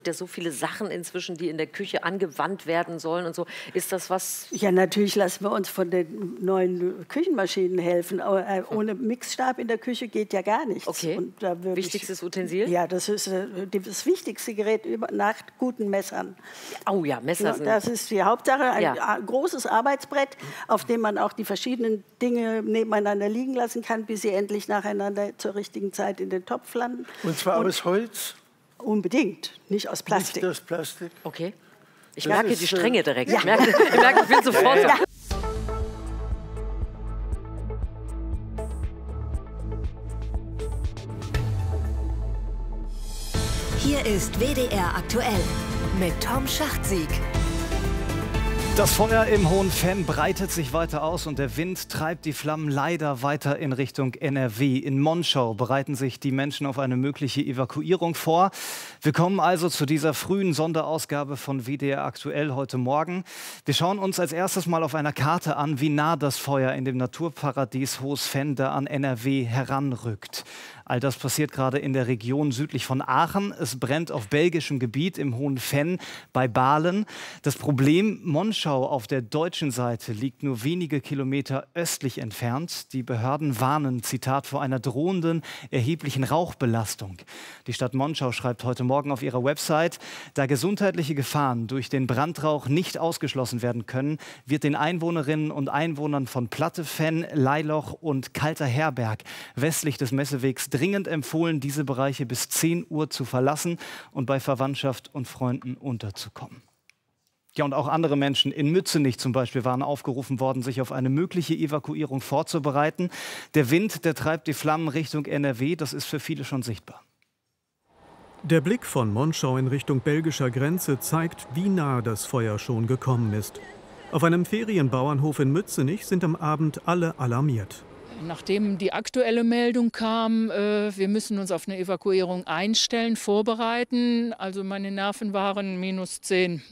Ja, so viele Sachen inzwischen, die in der Küche angewandt werden sollen und so. Ist das was? Ja, natürlich lassen wir uns von den neuen Küchenmaschinen helfen. Aber ohne Mixstab in der Küche geht ja gar nichts. Okay. Und da Wichtigstes Utensil? Ja, das ist das wichtigste Gerät nach guten Messern. Oh ja, Messer sind... Das ist die Hauptsache. Ein Ja. großes Arbeitsbrett, auf dem man auch die verschiedenen Dinge nebeneinander liegen lassen kann, bis sie endlich nacheinander zur richtigen Zeit in den Topf landen. Und zwar aus Holz? Unbedingt, nicht aus Plastik. Nicht aus Plastik. Okay. Ich Das merke ist, die Strenge direkt. ja. Ich merke, ich will sofort... Ja. Hier ist WDR aktuell mit Tom Schachtsieg. Das Feuer im Hohen Venn breitet sich weiter aus und der Wind treibt die Flammen leider weiter in Richtung NRW. In Monschau bereiten sich die Menschen auf eine mögliche Evakuierung vor. Wir kommen also zu dieser frühen Sonderausgabe von WDR aktuell heute Morgen. Wir schauen uns als erstes mal auf einer Karte an, wie nah das Feuer in dem Naturparadies Hohes Venn da an NRW heranrückt. All das passiert gerade in der Region südlich von Aachen. Es brennt auf belgischem Gebiet im Hohen Venn bei Balen. Das Problem, Monschau auf der deutschen Seite liegt nur wenige Kilometer östlich entfernt. Die Behörden warnen, Zitat, vor einer drohenden erheblichen Rauchbelastung. Die Stadt Monschau schreibt heute Morgen auf ihrer Website, da gesundheitliche Gefahren durch den Brandrauch nicht ausgeschlossen werden können, wird den Einwohnerinnen und Einwohnern von Platte-Venn, Leiloch und Kalter Herberg westlich des Messewegs dringend empfohlen, diese Bereiche bis 10 Uhr zu verlassen und bei Verwandtschaft und Freunden unterzukommen. Ja, und auch andere Menschen in Mützenich zum Beispiel waren aufgerufen worden, sich auf eine mögliche Evakuierung vorzubereiten. Der Wind, der treibt die Flammen Richtung NRW, das ist für viele schon sichtbar. Der Blick von Monschau in Richtung belgischer Grenze zeigt, wie nah das Feuer schon gekommen ist. Auf einem Ferienbauernhof in Mützenich sind am Abend alle alarmiert. Nachdem die aktuelle Meldung kam, wir müssen uns auf eine Evakuierung einstellen, vorbereiten, also meine Nerven waren -10.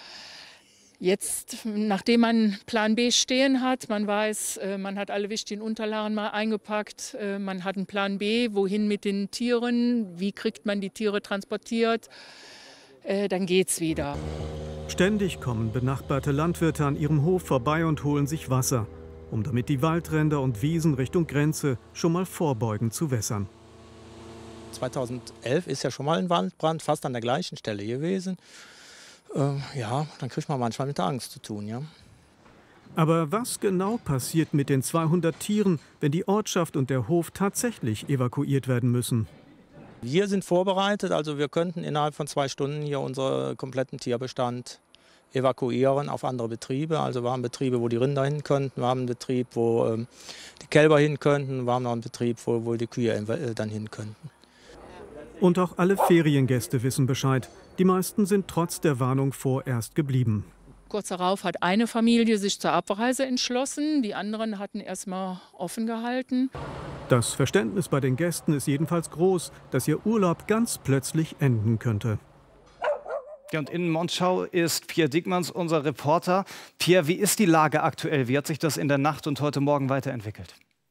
Jetzt, nachdem man Plan B stehen hat, man weiß, man hat alle wichtigen Unterlagen mal eingepackt, man hat einen Plan B, wohin mit den Tieren, wie kriegt man die Tiere transportiert, dann geht's wieder. Ständig kommen benachbarte Landwirte an ihrem Hof vorbei und holen sich Wasser, um damit die Waldränder und Wiesen Richtung Grenze schon mal vorbeugend zu wässern. 2011 ist ja schon mal ein Waldbrand fast an der gleichen Stelle gewesen. Ja, dann kriegt man manchmal mit der Angst zu tun, ja. Aber was genau passiert mit den 200 Tieren, wenn die Ortschaft und der Hof tatsächlich evakuiert werden müssen? Wir sind vorbereitet, also wir könnten innerhalb von 2 Stunden hier unseren kompletten Tierbestand evakuieren auf andere Betriebe. Also wir haben Betriebe, wo die Rinder hin könnten, wir haben einen Betrieb, wo die Kälber hin könnten, wir haben noch einen Betrieb, wo die Kühe dann hin könnten. Und auch alle Feriengäste wissen Bescheid. Die meisten sind trotz der Warnung vorerst geblieben. Kurz darauf hat eine Familie sich zur Abreise entschlossen, die anderen hatten erstmal offen gehalten. Das Verständnis bei den Gästen ist jedenfalls groß, dass ihr Urlaub ganz plötzlich enden könnte. Ja, und in Monschau ist Pierre Diekmanns unser Reporter. Pierre, wie ist die Lage aktuell? Wie hat sich das in der Nacht und heute Morgen weiterentwickelt?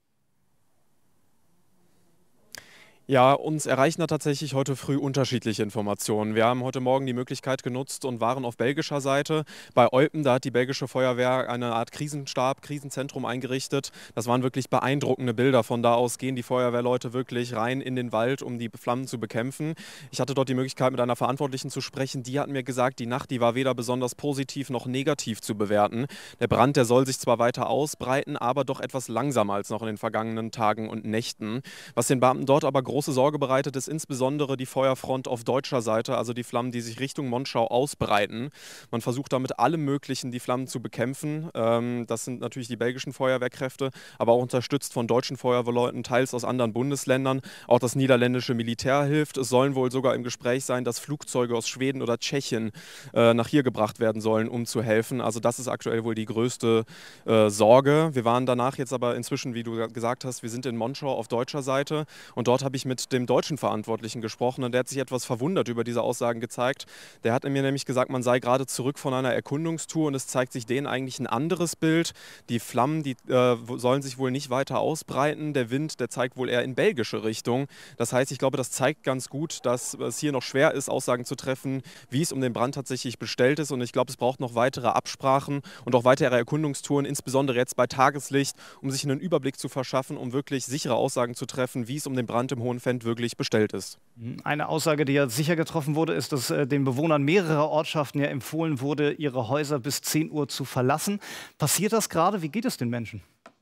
Ja, uns erreichen da tatsächlich heute früh unterschiedliche Informationen. Wir haben heute Morgen die Möglichkeit genutzt und waren auf belgischer Seite. Bei Eupen, da hat die belgische Feuerwehr eine Art Krisenstab, Krisenzentrum eingerichtet. Das waren wirklich beeindruckende Bilder. Von da aus gehen die Feuerwehrleute wirklich rein in den Wald, um die Flammen zu bekämpfen. Ich hatte dort die Möglichkeit, mit einer Verantwortlichen zu sprechen. Die hat mir gesagt, die Nacht, die war weder besonders positiv noch negativ zu bewerten. Der Brand, der soll sich zwar weiter ausbreiten, aber doch etwas langsamer als noch in den vergangenen Tagen und Nächten. Was den Beamten dort aber große Sorge bereitet, ist insbesondere die Feuerfront auf deutscher Seite, also die Flammen, die sich Richtung Monschau ausbreiten. Man versucht damit allem Möglichen, die Flammen zu bekämpfen. Das sind natürlich die belgischen Feuerwehrkräfte, aber auch unterstützt von deutschen Feuerwehrleuten, teils aus anderen Bundesländern. Auch das niederländische Militär hilft. Es sollen wohl sogar im Gespräch sein, dass Flugzeuge aus Schweden oder Tschechien nach hier gebracht werden sollen, um zu helfen. Also das ist aktuell wohl die größte Sorge. Wir waren danach jetzt aber inzwischen, wie du gesagt hast, wir sind in Monschau auf deutscher Seite und dort habe ich mit dem deutschen Verantwortlichen gesprochen und der hat sich etwas verwundert über diese Aussagen gezeigt. Der hat mir nämlich gesagt, man sei gerade zurück von einer Erkundungstour und es zeigt sich denen eigentlich ein anderes Bild. Die Flammen, die sollen sich wohl nicht weiter ausbreiten. Der Wind, der zeigt wohl eher in belgische Richtung. Das heißt, ich glaube, das zeigt ganz gut, dass es hier noch schwer ist, Aussagen zu treffen, wie es um den Brand tatsächlich bestellt ist. Und ich glaube, es braucht noch weitere Absprachen und auch weitere Erkundungstouren, insbesondere jetzt bei Tageslicht, um sich einen Überblick zu verschaffen, um wirklich sichere Aussagen zu treffen, wie es um den Brand im Hohen Vendt wirklich bestellt ist. Eine Aussage, die ja sicher getroffen wurde, ist, dass den Bewohnern mehrerer Ortschaften ja empfohlen wurde, ihre Häuser bis 10 Uhr zu verlassen. Passiert das gerade? Wie geht es den Menschen?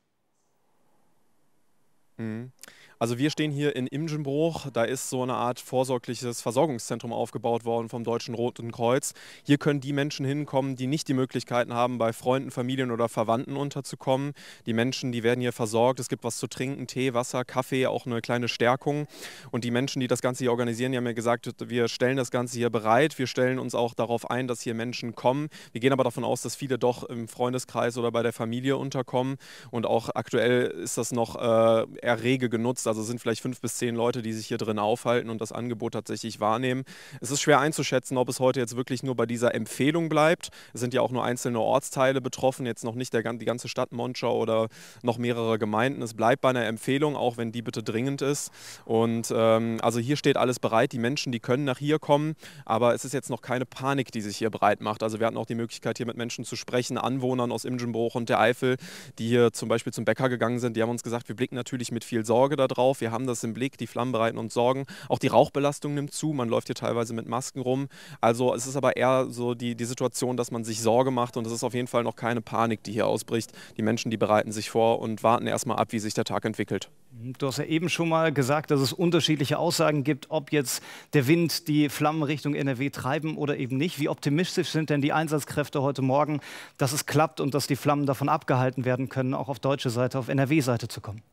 Also wir stehen hier in Imgenbroich, da ist so eine Art vorsorgliches Versorgungszentrum aufgebaut worden vom Deutschen Roten Kreuz. Hier können die Menschen hinkommen, die nicht die Möglichkeiten haben, bei Freunden, Familien oder Verwandten unterzukommen. Die Menschen, die werden hier versorgt, es gibt was zu trinken, Tee, Wasser, Kaffee, auch eine kleine Stärkung. Und die Menschen, die das Ganze hier organisieren, die haben mir gesagt, wir stellen das Ganze hier bereit, wir stellen uns auch darauf ein, dass hier Menschen kommen. Wir gehen aber davon aus, dass viele doch im Freundeskreis oder bei der Familie unterkommen. Und auch aktuell ist das noch eher rege genutzt. Also sind vielleicht 5 bis 10 Leute, die sich hier drin aufhalten und das Angebot tatsächlich wahrnehmen. Es ist schwer einzuschätzen, ob es heute jetzt wirklich nur bei dieser Empfehlung bleibt. Es sind ja auch nur einzelne Ortsteile betroffen, jetzt noch nicht die ganze Stadt Monschau oder noch mehrere Gemeinden. Es bleibt bei einer Empfehlung, auch wenn die bitte dringend ist. Und also hier steht alles bereit. Die Menschen, die können nach hier kommen, aber es ist jetzt noch keine Panik, die sich hier breit macht. Also wir hatten auch die Möglichkeit, hier mit Menschen zu sprechen, Anwohnern aus Imgenbroich und der Eifel, die hier zum Beispiel zum Bäcker gegangen sind. Die haben uns gesagt, wir blicken natürlich mit viel Sorge darauf. Wir haben das im Blick, die Flammen bereiten uns Sorgen. Auch die Rauchbelastung nimmt zu, man läuft hier teilweise mit Masken rum. Also es ist aber eher so die Situation, dass man sich Sorge macht und es ist auf jeden Fall noch keine Panik, die hier ausbricht. Die Menschen, die bereiten sich vor und warten erstmal ab, wie sich der Tag entwickelt. Du hast ja eben schon mal gesagt, dass es unterschiedliche Aussagen gibt, ob jetzt der Wind die Flammen Richtung NRW treiben oder eben nicht. Wie optimistisch sind denn die Einsatzkräfte heute Morgen, dass es klappt und dass die Flammen davon abgehalten werden können, auch auf deutsche Seite, auf NRW-Seite zu kommen?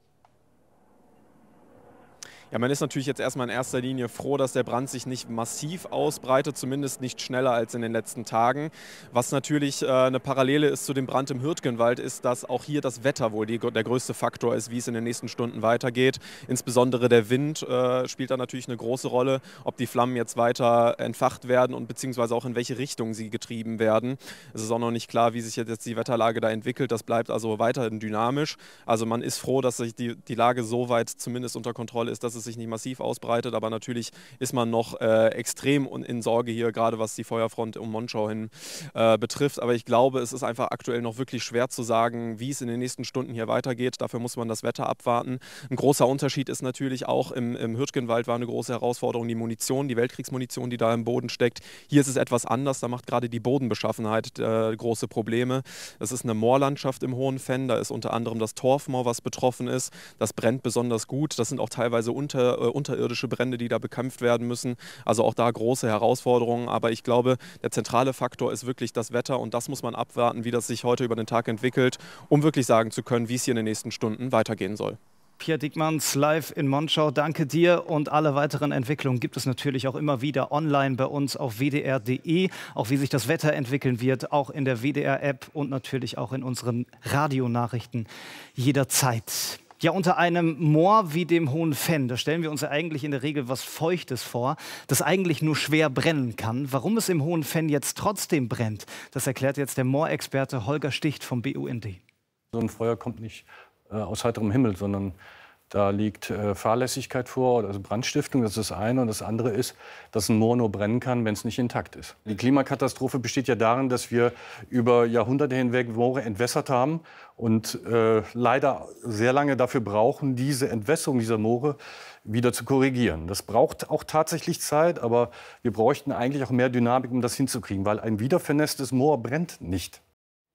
Ja, man ist natürlich jetzt erstmal in erster Linie froh, dass der Brand sich nicht massiv ausbreitet, zumindest nicht schneller als in den letzten Tagen. Was natürlich eine Parallele ist zu dem Brand im Hürtgenwald, ist, dass auch hier das Wetter wohl der größte Faktor ist, wie es in den nächsten Stunden weitergeht. Insbesondere der Wind spielt da natürlich eine große Rolle, ob die Flammen jetzt weiter entfacht werden und beziehungsweise auch in welche Richtung sie getrieben werden. Es ist auch noch nicht klar, wie sich jetzt die Wetterlage da entwickelt. Das bleibt also weiterhin dynamisch. Also man ist froh, dass sich die Lage so weit zumindest unter Kontrolle ist, dass es sich nicht massiv ausbreitet, aber natürlich ist man noch extrem in Sorge hier, gerade was die Feuerfront um Monschau hin betrifft. Aber ich glaube, es ist einfach aktuell noch wirklich schwer zu sagen, wie es in den nächsten Stunden hier weitergeht. Dafür muss man das Wetter abwarten. Ein großer Unterschied ist natürlich auch, im Hürtgenwald war eine große Herausforderung die Munition, die Weltkriegsmunition, die da im Boden steckt. Hier ist es etwas anders, da macht gerade die Bodenbeschaffenheit große Probleme. Es ist eine Moorlandschaft im Hohen Venn, da ist unter anderem das Torfmoor, was betroffen ist. Das brennt besonders gut. Das sind auch teilweise unterirdische Brände, die da bekämpft werden müssen. Also auch da große Herausforderungen. Aber ich glaube, der zentrale Faktor ist wirklich das Wetter und das muss man abwarten, wie das sich heute über den Tag entwickelt, um wirklich sagen zu können, wie es hier in den nächsten Stunden weitergehen soll. Pierre Diekmanns live in Monschau. Danke dir und alle weiteren Entwicklungen gibt es natürlich auch immer wieder online bei uns auf wdr.de. Auch wie sich das Wetter entwickeln wird, auch in der WDR-App und natürlich auch in unseren Radionachrichten jederzeit. Ja, unter einem Moor wie dem Hohen Venn, da stellen wir uns ja eigentlich in der Regel was Feuchtes vor, das eigentlich nur schwer brennen kann. Warum es im Hohen Venn jetzt trotzdem brennt, das erklärt jetzt der Moorexperte Holger Sticht vom BUND. So ein Feuer kommt nicht aus heiterem Himmel, sondern da liegt Fahrlässigkeit vor, also Brandstiftung, das ist das eine. Und das andere ist, dass ein Moor nur brennen kann, wenn es nicht intakt ist. Die Klimakatastrophe besteht ja darin, dass wir über Jahrhunderte hinweg Moore entwässert haben und leider sehr lange dafür brauchen, diese Entwässerung dieser Moore wieder zu korrigieren. Das braucht auch tatsächlich Zeit, aber wir bräuchten eigentlich auch mehr Dynamik, um das hinzukriegen, weil ein wiedervernässtes Moor brennt nicht.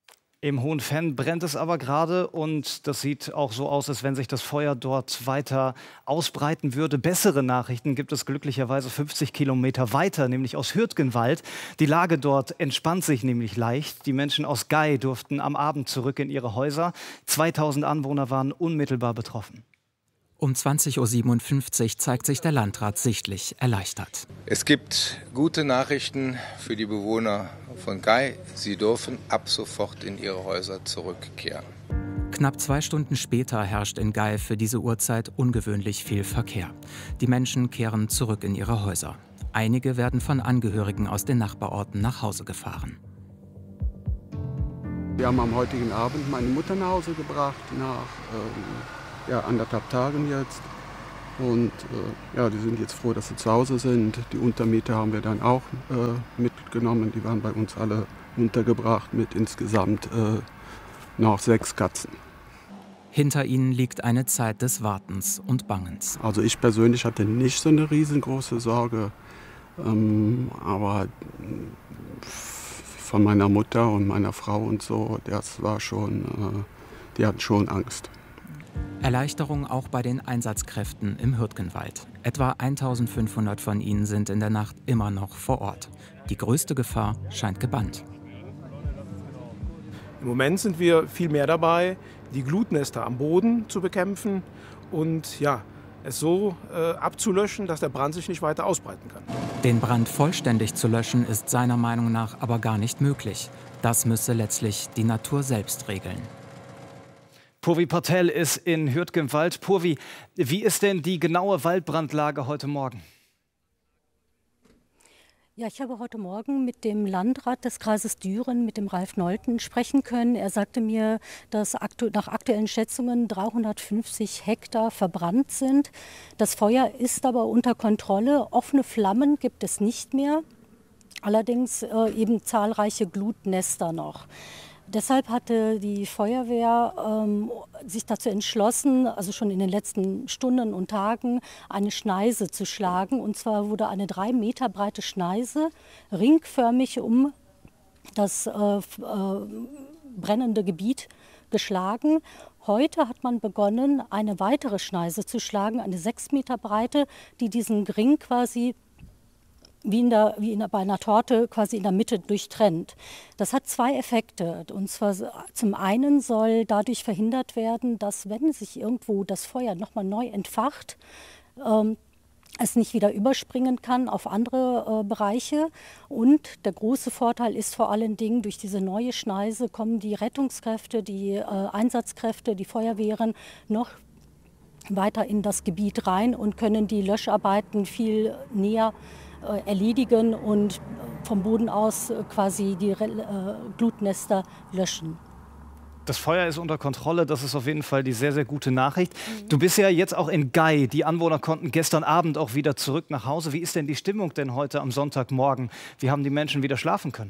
Im Hohen Venn brennt es aber gerade und das sieht auch so aus, als wenn sich das Feuer dort weiter ausbreiten würde. Bessere Nachrichten gibt es glücklicherweise 50 Kilometer weiter, nämlich aus Hürtgenwald. Die Lage dort entspannt sich nämlich leicht. Die Menschen aus Gei durften am Abend zurück in ihre Häuser. 2000 Anwohner waren unmittelbar betroffen. Um 20:57 Uhr zeigt sich der Landrat sichtlich erleichtert. Es gibt gute Nachrichten für die Bewohner von Gei. Sie dürfen ab sofort in ihre Häuser zurückkehren. Knapp 2 Stunden später herrscht in Gay für diese Uhrzeit ungewöhnlich viel Verkehr. Die Menschen kehren zurück in ihre Häuser. Einige werden von Angehörigen aus den Nachbarorten nach Hause gefahren. Wir haben am heutigen Abend meine Mutter nach Hause gebracht, nach 1,5 Tagen jetzt. Und die sind jetzt froh, dass sie zu Hause sind. Die Untermieter haben wir dann auch mitgenommen. Die waren bei uns alle untergebracht mit insgesamt noch 6 Katzen. Hinter ihnen liegt eine Zeit des Wartens und Bangens. Also ich persönlich hatte nicht so eine riesengroße Sorge, aber von meiner Mutter und meiner Frau und so, das war schon, die hatten schon Angst. Erleichterung auch bei den Einsatzkräften im Hürtgenwald. Etwa 1500 von ihnen sind in der Nacht immer noch vor Ort. Die größte Gefahr scheint gebannt. Im Moment sind wir viel mehr dabei, die Glutnester am Boden zu bekämpfen und es so abzulöschen, dass der Brand sich nicht weiter ausbreiten kann. Den Brand vollständig zu löschen, ist seiner Meinung nach aber gar nicht möglich. Das müsse letztlich die Natur selbst regeln. Purvi Patel ist in Hürtgenwald. Purvi, wie ist denn die genaue Waldbrandlage heute Morgen? Ja, ich habe heute Morgen mit dem Landrat des Kreises Düren, mit dem Ralf Nolten, sprechen können. Er sagte mir, dass nach aktuellen Schätzungen 350 Hektar verbrannt sind. Das Feuer ist aber unter Kontrolle. Offene Flammen gibt es nicht mehr, allerdings eben zahlreiche Glutnester noch. Deshalb hatte die Feuerwehr sich dazu entschlossen, also schon in den letzten Stunden und Tagen, eine Schneise zu schlagen. Und zwar wurde eine 3 Meter breite Schneise ringförmig um das brennende Gebiet geschlagen. Heute hat man begonnen, eine weitere Schneise zu schlagen, eine 6 Meter breite, die diesen Ring quasi bei einer Torte quasi in der Mitte durchtrennt. Das hat 2 Effekte. Und zwar zum einen soll dadurch verhindert werden, dass, wenn sich irgendwo das Feuer nochmal neu entfacht, es nicht wieder überspringen kann auf andere Bereiche. Und der große Vorteil ist vor allen Dingen, durch diese neue Schneise kommen die Rettungskräfte, die Einsatzkräfte, die Feuerwehren noch weiter in das Gebiet rein und können die Löscharbeiten viel näher erledigen und vom Boden aus quasi die Glutnester löschen. Das Feuer ist unter Kontrolle, das ist auf jeden Fall die sehr, sehr gute Nachricht. Du bist ja jetzt auch in Gay. Die Anwohner konnten gestern Abend auch wieder zurück nach Hause. Wie ist denn die Stimmung denn heute am Sonntagmorgen? Wie haben die Menschen wieder schlafen können?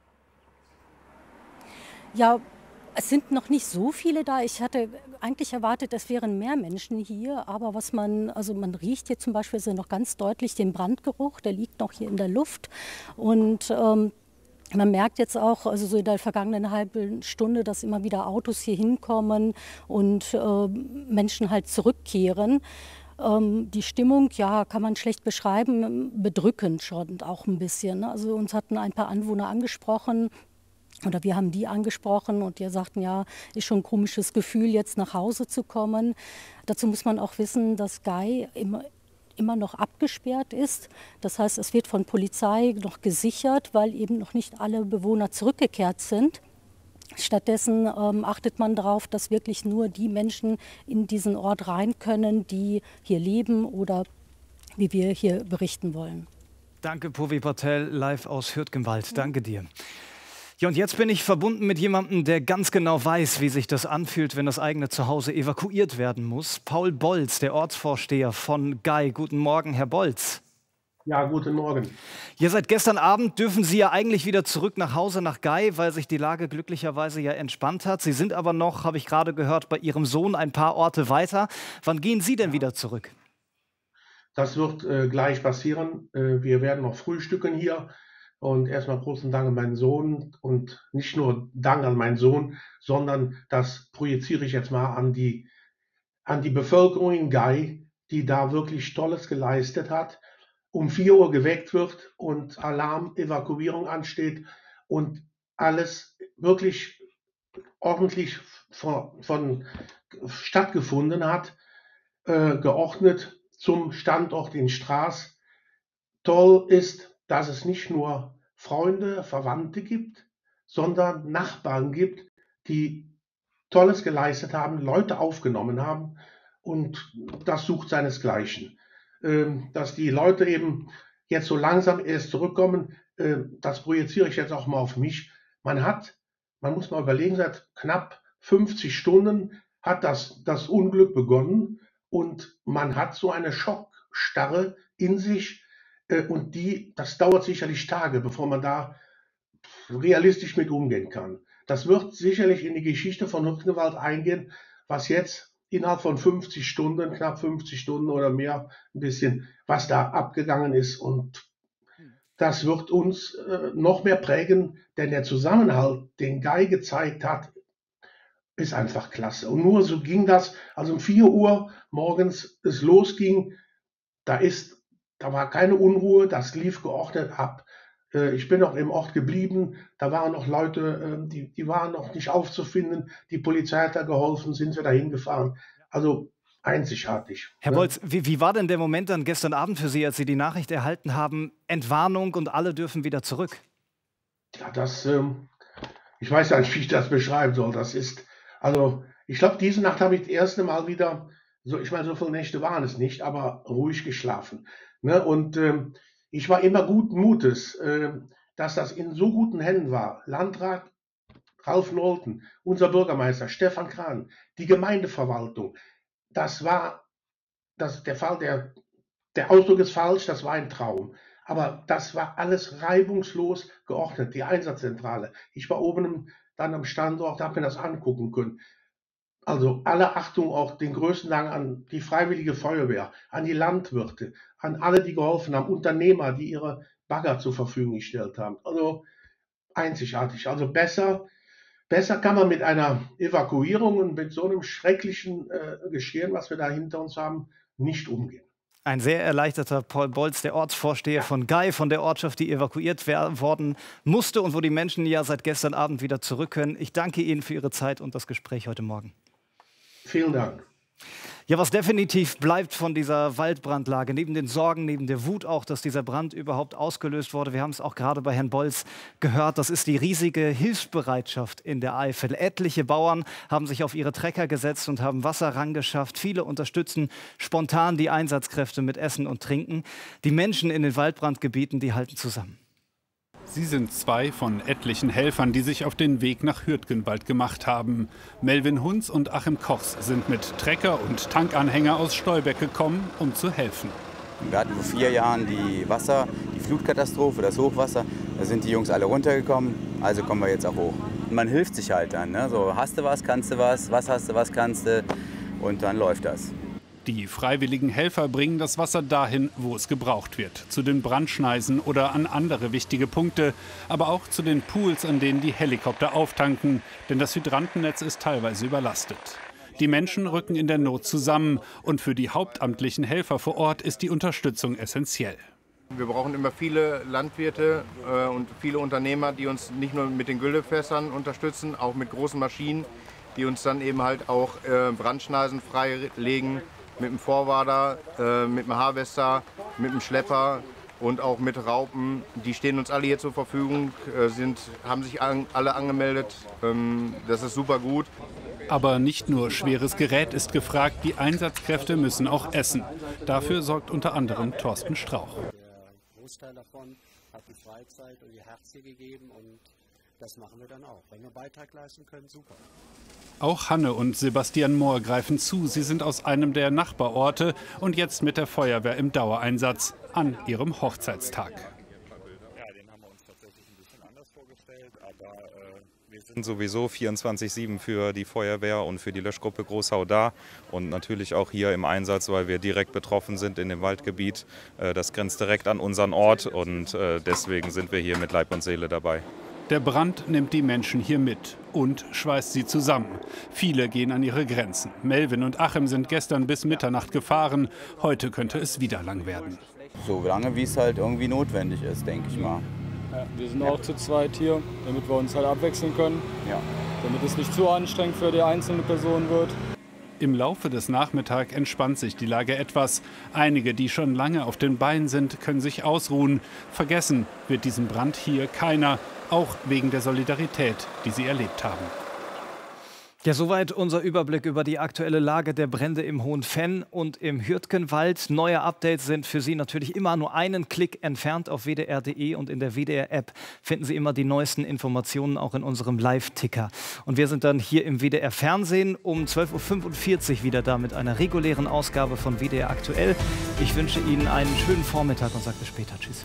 Ja, es sind noch nicht so viele da. Ich hatte eigentlich erwartet, es wären mehr Menschen hier. Aber man riecht hier zum Beispiel noch ganz deutlich den Brandgeruch. Der liegt noch hier in der Luft. Und man merkt jetzt auch, also so in der vergangenen halben Stunde, dass immer wieder Autos hier hinkommen und Menschen halt zurückkehren. Die Stimmung, ja, kann man schlecht beschreiben, bedrückend schon auch ein bisschen. Also uns hatten ein paar Anwohner angesprochen, oder wir haben die angesprochen und die sagten, ja, ist schon ein komisches Gefühl, jetzt nach Hause zu kommen. Dazu muss man auch wissen, dass Gay immer noch abgesperrt ist. Das heißt, es wird von Polizei noch gesichert, weil eben noch nicht alle Bewohner zurückgekehrt sind. Stattdessen achtet man darauf, dass wirklich nur die Menschen in diesen Ort rein können, die hier leben oder wie wir hier berichten wollen. Danke, Purvi Patel, live aus Hürtgenwald. Danke dir. Ja, und jetzt bin ich verbunden mit jemandem, der ganz genau weiß, wie sich das anfühlt, wenn das eigene Zuhause evakuiert werden muss. Paul Bolz, der Ortsvorsteher von Gay. Guten Morgen, Herr Bolz. Ja, guten Morgen. Ja, seit gestern Abend dürfen Sie ja eigentlich wieder zurück nach Hause, nach Gay, weil sich die Lage glücklicherweise ja entspannt hat. Sie sind aber noch, habe ich gerade gehört, bei Ihrem Sohn ein paar Orte weiter. Wann gehen Sie denn wieder zurück? Das wird gleich passieren. Wir werden noch frühstücken hier. Und erstmal großen Dank an meinen Sohn und nicht nur Dank an meinen Sohn, sondern das projiziere ich jetzt mal an die Bevölkerung in Gay, die da wirklich Tolles geleistet hat, um 4 Uhr geweckt wird und Alarm, Evakuierung ansteht und alles wirklich ordentlich stattgefunden hat, geordnet zum Standort in Straß. Toll ist, dass es nicht nur Freunde, Verwandte gibt, sondern Nachbarn gibt, die Tolles geleistet haben, Leute aufgenommen haben und das sucht seinesgleichen. Dass die Leute eben jetzt so langsam erst zurückkommen, das projiziere ich jetzt auch mal auf mich. Man muss mal überlegen, seit knapp 50 Stunden hat das Unglück begonnen und man hat so eine Schockstarre in sich und das dauert sicherlich Tage, bevor man da realistisch mit umgehen kann. Das wird sicherlich in die Geschichte von Hürtgenwald eingehen, was jetzt innerhalb von 50 Stunden, knapp 50 Stunden oder mehr, ein bisschen, was da abgegangen ist. Und das wird uns noch mehr prägen, denn der Zusammenhalt, den Guy gezeigt hat, ist einfach klasse. Und nur so ging das, als um 4 Uhr morgens es losging, da war keine Unruhe, das lief geordnet ab. Ich bin noch im Ort geblieben, da waren noch Leute, die waren noch nicht aufzufinden, die Polizei hat da geholfen, sind wir dahin gefahren. Also einzigartig. Herr Bolz, wie war denn der Moment dann gestern Abend für Sie, als Sie die Nachricht erhalten haben, Entwarnung und alle dürfen wieder zurück? Ja, ich weiß ja nicht, wie ich das beschreiben soll. Ich glaube, diese Nacht habe ich das erste Mal wieder, so viele Nächte waren es nicht, aber ruhig geschlafen. Ne? Und ich war immer guten Mutes, dass das in so guten Händen war. Landrat Ralf Nolten, unser Bürgermeister Stefan Krahn, die Gemeindeverwaltung. Der Ausdruck ist falsch, das war ein Traum. Aber das war alles reibungslos geordnet, die Einsatzzentrale. Ich war oben dann am Standort, habe mir das angucken können. Also alle Achtung, auch den größten Dank an die Freiwillige Feuerwehr, an die Landwirte, an alle, die geholfen haben, Unternehmer, die ihre Bagger zur Verfügung gestellt haben. Also einzigartig. Also besser kann man mit einer Evakuierung und mit so einem schrecklichen Geschehen, was wir da hinter uns haben, nicht umgehen. Ein sehr erleichterter Paul Bolz, der Ortsvorsteher von Guy, von der Ortschaft, die evakuiert worden musste und wo die Menschen ja seit gestern Abend wieder zurück können. Ich danke Ihnen für Ihre Zeit und das Gespräch heute Morgen. Vielen Dank. Ja, was definitiv bleibt von dieser Waldbrandlage, neben den Sorgen, neben der Wut auch, dass dieser Brand überhaupt ausgelöst wurde, wir haben es auch gerade bei Herrn Bolz gehört, das ist die riesige Hilfsbereitschaft in der Eifel. Etliche Bauern haben sich auf ihre Trecker gesetzt und haben Wasser rangeschafft. Viele unterstützen spontan die Einsatzkräfte mit Essen und Trinken. Die Menschen in den Waldbrandgebieten, die halten zusammen. Sie sind zwei von etlichen Helfern, die sich auf den Weg nach Hürtgenwald gemacht haben. Melvin Hunz und Achim Kochs sind mit Trecker und Tankanhänger aus Stolberg gekommen, um zu helfen. Wir hatten vor 4 Jahren die Flutkatastrophe, das Hochwasser. Da sind die Jungs alle runtergekommen, also kommen wir jetzt auch hoch. Man hilft sich halt dann, ne? So, hast du was, kannst du was hast du, was kannst du, und dann läuft das. Die freiwilligen Helfer bringen das Wasser dahin, wo es gebraucht wird. Zu den Brandschneisen oder an andere wichtige Punkte. Aber auch zu den Pools, an denen die Helikopter auftanken. Denn das Hydrantennetz ist teilweise überlastet. Die Menschen rücken in der Not zusammen. Und für die hauptamtlichen Helfer vor Ort ist die Unterstützung essentiell. Wir brauchen immer viele Landwirte und viele Unternehmer, die uns nicht nur mit den Güllefässern unterstützen, auch mit großen Maschinen, die uns dann eben halt auch Brandschneisen freilegen. Mit dem Vorwader, mit dem Harvester, mit dem Schlepper und auch mit Raupen. Die stehen uns alle hier zur Verfügung, haben sich alle angemeldet. Das ist super gut. Aber nicht nur schweres Gerät ist gefragt, die Einsatzkräfte müssen auch essen. Dafür sorgt unter anderem Thorsten Strauch. Der Großteil davon hat die Freizeit und ihr Herz hier gegeben und das machen wir dann auch. Wenn wir Beitrag leisten können, super. Auch Hanne und Sebastian Mohr greifen zu. Sie sind aus einem der Nachbarorte und jetzt mit der Feuerwehr im Dauereinsatz an ihrem Hochzeitstag. Ja, den haben wir uns tatsächlich ein bisschen anders vorgestellt, aber wir sind sowieso 24/7 für die Feuerwehr und für die Löschgruppe Großhau da und natürlich auch hier im Einsatz, weil wir direkt betroffen sind in dem Waldgebiet. Das grenzt direkt an unseren Ort und deswegen sind wir hier mit Leib und Seele dabei. Der Brand nimmt die Menschen hier mit und schweißt sie zusammen. Viele gehen an ihre Grenzen. Melvin und Achim sind gestern bis Mitternacht gefahren. Heute könnte es wieder lang werden. So lange, wie es halt irgendwie notwendig ist, denke ich mal. Ja, wir sind auch zu zweit hier, damit wir uns halt abwechseln können. Ja. Damit es nicht zu anstrengend für die einzelne Person wird. Im Laufe des Nachmittags entspannt sich die Lage etwas. Einige, die schon lange auf den Beinen sind, können sich ausruhen. Vergessen wird diesen Brand hier keiner, auch wegen der Solidarität, die sie erlebt haben. Ja, soweit unser Überblick über die aktuelle Lage der Brände im Hohen Venn und im Hürtgenwald. Neue Updates sind für Sie natürlich immer nur einen Klick entfernt auf wdr.de und in der WDR-App finden Sie immer die neuesten Informationen auch in unserem Live-Ticker. Und wir sind dann hier im WDR-Fernsehen um 12:45 Uhr wieder da mit einer regulären Ausgabe von WDR Aktuell. Ich wünsche Ihnen einen schönen Vormittag und sage bis später. Tschüss.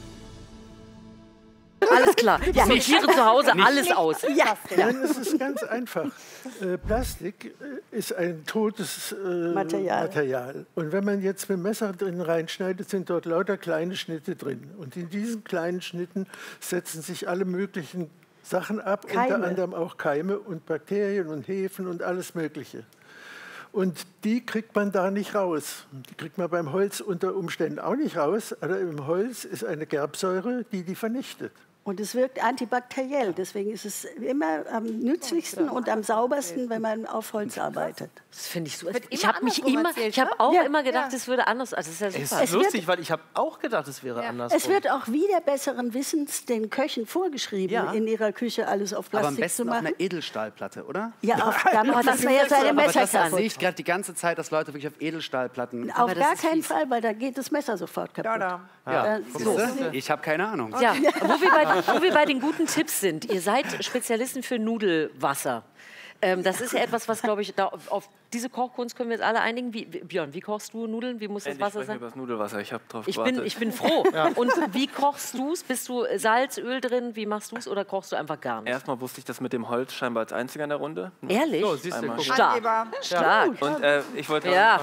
Alles klar. Ja, Tiere zu Hause, alles aus. Ja. Nein, es ist ganz einfach. Plastik ist ein totes Material. Und wenn man jetzt mit dem Messer drin reinschneidet, sind dort lauter kleine Schnitte drin. Und in diesen kleinen Schnitten setzen sich alle möglichen Sachen ab, unter anderem auch Keime und Bakterien und Hefen und alles Mögliche. Und die kriegt man da nicht raus. Die kriegt man beim Holz unter Umständen auch nicht raus. Aber im Holz ist eine Gerbsäure, die vernichtet. Und es wirkt antibakteriell. Deswegen ist es immer am nützlichsten und am saubersten, wenn man auf Holz arbeitet. Das finde ich so. Ich habe auch immer gedacht, es würde anders. Also das ist ja super. Es ist lustig, weil ich habe auch gedacht, es wäre anders. Es wird auch wieder besseren Wissens den Köchen vorgeschrieben, in ihrer Küche alles auf Plastik aber am besten zu machen. auf einer Edelstahlplatte, oder? Ja, das wäre jetzt eine Messer kaputt. Das sehe ich gerade die ganze Zeit, dass Leute wirklich auf Edelstahlplatten... Auf gar keinen Fall, weil da geht das Messer sofort kaputt. Ja. So. Ich habe keine Ahnung. Ja, wo wir bei den guten Tipps sind. Ihr seid Spezialisten für Nudelwasser. Das ist ja etwas, was, glaube ich, auf diese Kochkunst können wir jetzt alle einigen. Björn, wie kochst du Nudeln? Wie muss das Wasser sein? Über das Nudelwasser. Ich habe drauf gewartet. Ich bin froh. Ja. Und wie kochst du es? Bist du Salz, Öl drin? Wie machst du es? Oder kochst du einfach gar nicht? Erstmal wusste ich das mit dem Holz scheinbar als einziger in der Runde. Ehrlich? So, siehst du, stark. Stark. Und ich wollte... Ja.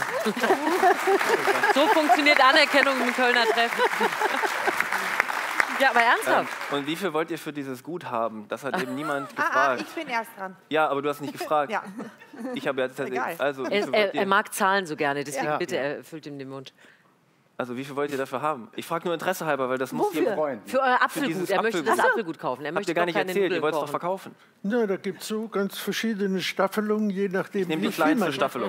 So funktioniert Anerkennung im Kölner Treffen. Ja, aber ernsthaft. Und wie viel wollt ihr für dieses Gut haben? Das hat eben niemand gefragt. Ich bin erst dran. Ja, aber du hast nicht gefragt. Ja. Ich habe jetzt tatsächlich... Also, er mag Zahlen so gerne, deswegen bitte, er füllt ihm den Mund. Also wie viel wollt ihr dafür haben? Ich frage nur Interesse halber, weil das muss jemand freuen. Für euer Apfelgut. Er möchte das Apfelgut kaufen. Er möchte gar nicht erzählt, ihr wollt es doch verkaufen. Na, da gibt es so ganz verschiedene Staffelungen, je nachdem, wie viel die kleinste Staffelung.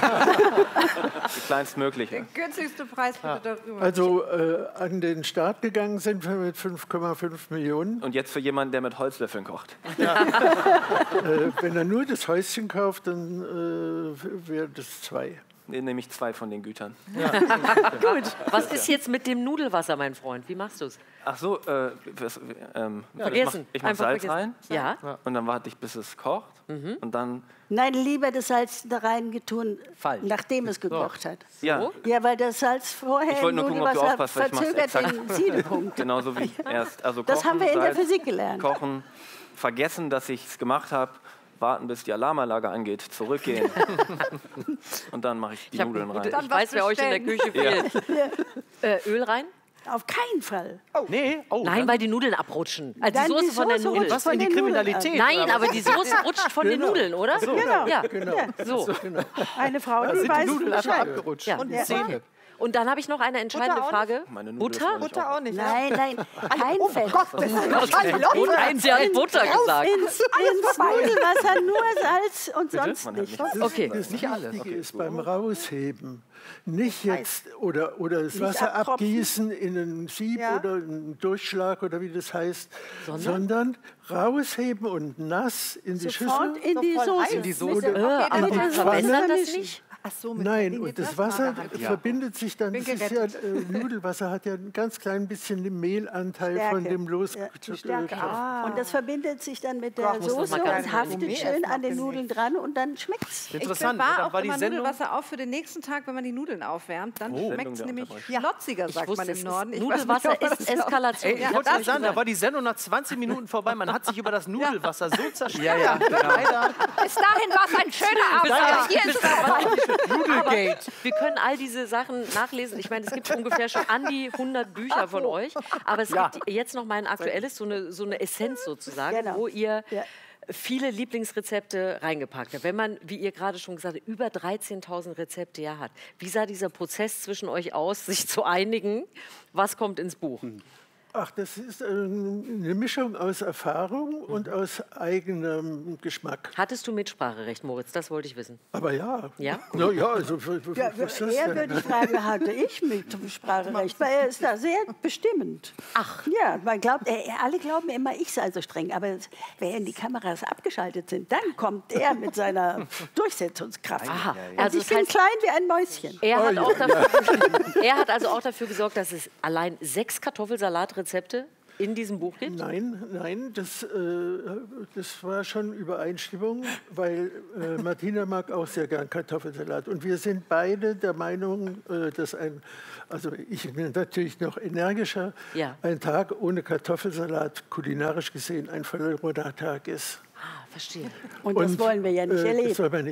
Die kleinstmögliche. Den günstigsten Preis bitte darüber. Also an den Start gegangen sind wir mit 5,5 Millionen. Und jetzt für jemanden, der mit Holzlöffeln kocht. Ja. Wenn er nur das Häuschen kauft, dann wäre das 2. Nehme ich 2 von den Gütern. Ja. Gut. Was ist jetzt mit dem Nudelwasser, mein Freund? Wie machst du es? Ach so, vergessen. Ich mach Salz rein. Ja. Und dann warte ich, bis es kocht. Und dann... Nein, lieber das Salz da rein getun, nachdem es gekocht hat. Ja. Ja, weil das Salz vorher ich wollte nur gucken, ob du aufpasst, weil ich verzögert den Siedepunkt. Genauso wie erst. Also das kochen, haben wir in der Salz, Physik gelernt. Kochen, vergessen, dass ich es gemacht habe. Warten, bis die Alarmanlage angeht, zurückgehen. Und dann mache ich die Nudeln rein. Ich weiß, wer euch in der Küche fehlt. Ja. Öl rein? Auf keinen Fall. Oh. Nee? Oh, nein, weil die Nudeln abrutschen. Also die Soße von der Nudel. Was in die Kriminalität? Nein, aber die Soße rutscht von den Nudeln, oder? So. Genau. Ja. Genau. So. Eine Frau, die sind weiß die Nudeln einfach Bescheid. abgerutscht. Ja. Und die Zähne. Und dann habe ich noch eine entscheidende Frage. Butter? Butter auch nicht. Nein, kein Fett. Sie hat Butter gesagt. Ins Nudelwasser nur Salz und sonst nichts. Okay. Das Wichtige ist beim Rausheben. Nicht jetzt oder das Wasser abgießen in einen Sieb oder einen Durchschlag oder wie das heißt, sondern rausheben und nass in die Schüssel. In die Soße. In die Soße. Aber verbessert das nicht? Ach so, nein, und das Wasser verbindet sich dann, das ist ja, Nudelwasser hat ja ein ganz klein bisschen den Mehlanteil von dem Stärke. Und das verbindet sich dann mit der Soße und haftet schön an den Nudeln dran und dann schmeckt es. Interessant. Ich bewahre auch immer Nudelwasser auf für den nächsten Tag, wenn man die Nudeln aufwärmt. Dann schmeckt es nämlich schlotziger, sagt man im Norden. Nudelwasser ist Eskalation. Ich wollte nicht sagen, da war die Sendung nach 20 Minuten vorbei. Man hat sich über das Nudelwasser so zerstört. Ja, leider. Bis dahin war es ein schöner Abend. Hier ist Nudelgate. Wir können all diese Sachen nachlesen. Ich meine, es gibt ungefähr schon an die 100 Bücher von euch. Aber es gibt jetzt noch mal ein aktuelles, so eine Essenz sozusagen, wo ihr viele Lieblingsrezepte reingepackt habt. Wenn man, wie ihr gerade schon gesagt habt, über 13.000 Rezepte hat, wie sah dieser Prozess zwischen euch aus, sich zu einigen? Was kommt ins Buch? Ach, das ist eine Mischung aus Erfahrung und aus eigenem Geschmack. Hattest du Mitspracherecht, Moritz? Das wollte ich wissen. Aber ja. Ja? Na ja, also ja, er würde ich fragen, hatte ich Mitspracherecht, weil er ist da sehr bestimmend. Ach. Ja, man glaubt, alle glauben immer, ich sei so streng, aber wenn die Kameras abgeschaltet sind, dann kommt er mit seiner Durchsetzungskraft. Aha. Also ich bin klein wie ein Mäuschen. Er hat also auch dafür gesorgt, dass es allein 6 Kartoffelsalat Rezepte in diesem Buch gibt? Nein, das war schon Übereinstimmung, weil Martina mag auch sehr gern Kartoffelsalat. Und wir sind beide der Meinung, dass also ich bin natürlich noch energischer, ein Tag ohne Kartoffelsalat kulinarisch gesehen ein verlorener Tag ist. Ah, verstehe. Und das wollen wir ja nicht erleben.